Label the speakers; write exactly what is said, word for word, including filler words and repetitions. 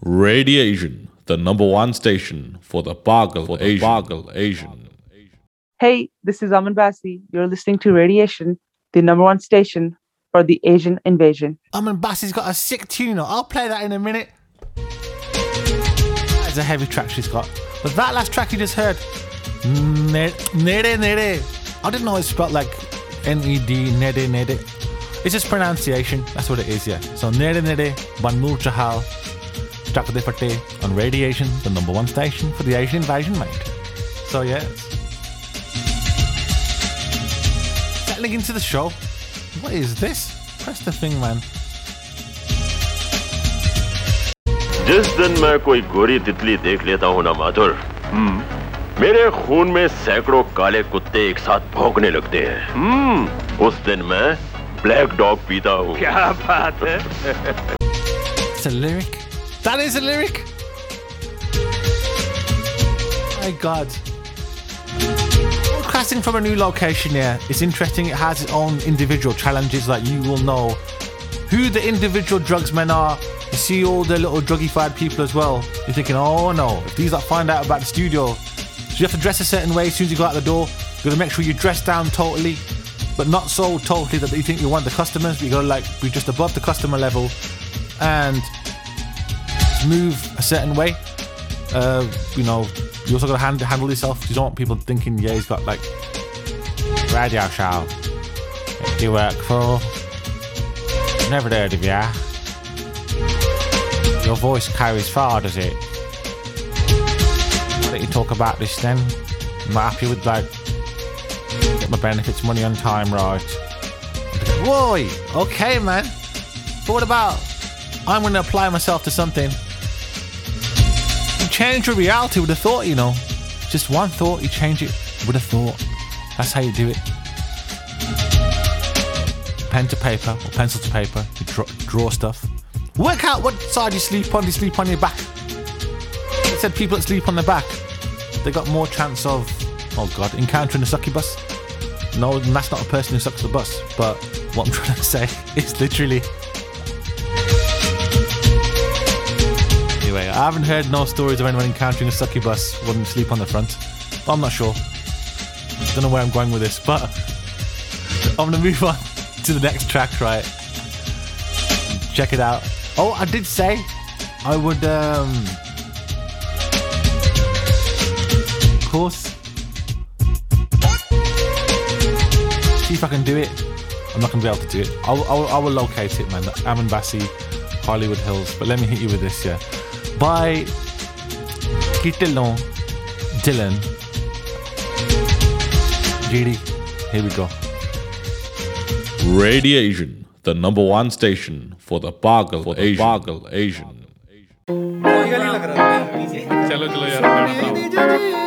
Speaker 1: Radiation, the number one station for the Pagal for the Asian. Pagal Asian.
Speaker 2: Hey, this is Aman Basi. You're listening to Radiation, the number one station for the Asian invasion.
Speaker 3: Aman Basi's got a sick tune, you know. I'll play that in a minute. That's a heavy track she's got. But that last track you just heard, Nere Nere. I didn't know it's spelled like N E D, Nede Nede. It's just pronunciation. That's what it is, yeah. So Nere Nere, Banur Chahal, Chakde Fate on Radiation, the number one station for the Asian invasion, mate. So, yes. Settling into the show. What is this? Press the thing, man.
Speaker 4: जिस दिन मैं कोई गोरी तितली देख लेता हूँ ना माधुर, मेरे खून में सैकड़ों काले कुत्ते एक साथ भौंकने लगते हैं। उस दिन मैं ब्लैक डॉग पीता हूँ।
Speaker 5: क्या बात है?
Speaker 3: It's a lyric. That is a lyric. My God. Broadcasting from a new location here. It's interesting. It has its own individual challenges. Like, you will know who the individual drugsmen are. You see all the little druggified people as well. You're thinking, oh no, if these like find out about the studio. So you have to dress a certain way as soon as you go out the door. You gotta make sure you dress down totally, but not so totally that you think you want the customers, but you gotta like be just above the customer level and move a certain way. Uh, you know, you also gotta hand, handle yourself. You don't want people thinking, yeah, he's got like radio show. Do you work for? Never heard of ya. Your voice carries far, does it? Why don't you talk about this then? I'm not happy with like get my benefits money on time, right? Whoa, okay, man. But what about I'm going to apply myself to something? You change your reality with a thought, you know. Just one thought, you change it with a thought. That's how you do it. Pen to paper or pencil to paper. You draw, draw stuff. Work out what side you sleep on. Do you sleep on your back? It said people that sleep on their back, they got more chance of, oh God, encountering a succubus. No, that's not a person who sucks the bus. But what I'm trying to say is literally. Anyway, I haven't heard no stories of anyone encountering a succubus wouldn't sleep on the front. But I'm not sure. Don't know where I'm going with this, but I'm gonna move on to the next track, right? Check it out. Oh, I did say I would, um, of course, see if I can do it. I'm not going to be able to do it. I'll, I'll, I will locate it, man. Aman Basi, Hollywood Hills. But let me hit you with this, yeah. By Kitilon Dylan. G D, here we go.
Speaker 1: Radiation, the number one station for the Pagal for the Asian. Pagal Asian.
Speaker 5: चलो चलो यार